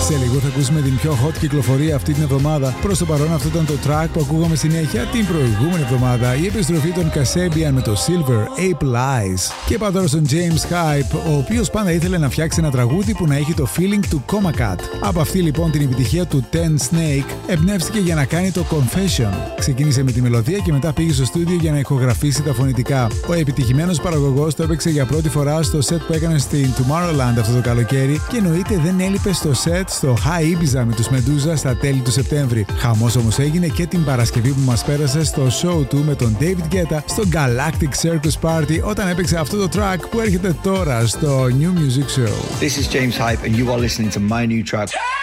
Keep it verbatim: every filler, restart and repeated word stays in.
Σε λίγο θα ακούσουμε την πιο hot κυκλοφορία αυτή την εβδομάδα. Προς το παρόν αυτό ήταν το track που ακούγαμε συνέχεια την προηγούμενη εβδομάδα. Η επιστροφή των Kasabian με το Silver Ape Lies. Και πάω τώρα στον James Hype, ο οποίος πάντα ήθελε να φτιάξει ένα τραγούδι που να έχει το feeling του Coma Cat. Από αυτή λοιπόν την επιτυχία του Ten Snake εμπνεύστηκε για να κάνει το Confession. Ξεκίνησε με τη μελωδία και μετά πήγε στο στούντιο για να ηχογραφήσει τα φωνητικά. Ο επιτυχημένος παραγωγός το έπαιξε για πρώτη φορά στο set που έκανε στην Tomorrowland αυτό το καλοκαίρι και εννοείται δεν έλειπε στο set στο High Ibiza με τους Medusa στα τέλη του Σεπτέμβρη. Χαμός όμως έγινε και την Παρασκευή που μας πέρασε στο show του με τον David Guetta στο Galactic Circus Party όταν έπαιξε αυτό το track που έρχεται τώρα στο New Music Show. This is James Hype and you are listening to my new track.